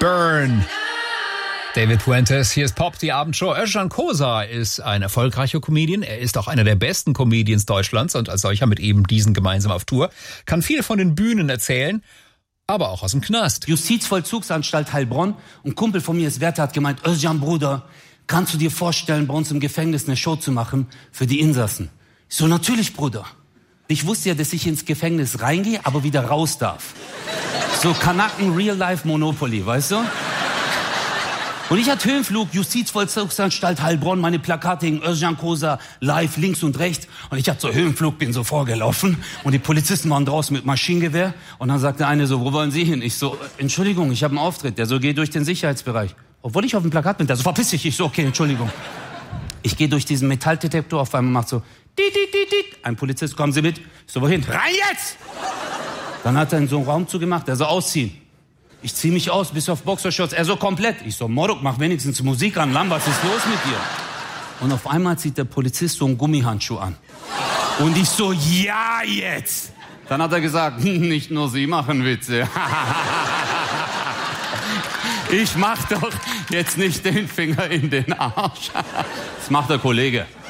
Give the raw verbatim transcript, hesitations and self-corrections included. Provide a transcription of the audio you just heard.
Burn. David Fuentes, hier ist Pop, die Abendshow. Özcan Kosa ist ein erfolgreicher Comedian. Er ist auch einer der besten Comedians Deutschlands und als solcher mit eben diesen gemeinsam auf Tour. Kann viel von den Bühnen erzählen, aber auch aus dem Knast. Justizvollzugsanstalt Heilbronn. Ein Kumpel von mir ist Wärter, hat gemeint, Özcan, Bruder, kannst du dir vorstellen, bei uns im Gefängnis eine Show zu machen für die Insassen? Ich so, natürlich, Bruder. Ich wusste ja, dass ich ins Gefängnis reingehe, aber wieder raus darf. So Kanaken Real-Life Monopoly, weißt du? Und ich hatte Höhenflug, Justizvollzugsanstalt Heilbronn, meine Plakate hingen Özcan Kosa live links und rechts. Und ich hatte so Höhenflug, bin so vorgelaufen. Und die Polizisten waren draußen mit Maschinengewehr. Und dann sagte eine so, wo wollen Sie hin? Ich so, Entschuldigung, ich habe einen Auftritt. Der so, geh durch den Sicherheitsbereich. Obwohl ich auf dem Plakat bin. Der so, verpiss dich. Ich so, okay, Entschuldigung. Ich gehe durch diesen Metalldetektor, auf einmal macht so, dit, dit, dit, dit. Ein Polizist, kommen Sie mit. Ich so, wohin? Rein jetzt! Dann hat er in so einen Raum zugemacht, der so, ausziehen. Ich zieh mich aus, bis auf Boxershorts. Er so, komplett. Ich so, Moruk, mach wenigstens Musik an. Lam, was ist los mit dir? Und auf einmal zieht der Polizist so einen Gummihandschuh an. Und ich so, ja, jetzt. Dann hat er gesagt, nicht nur Sie machen Witze. Ich mach doch jetzt nicht den Finger in den Arsch. Das macht der Kollege.